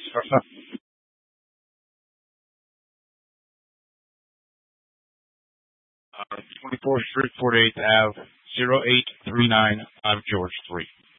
uh, 24th Street, 48th Ave, 0839 George 3.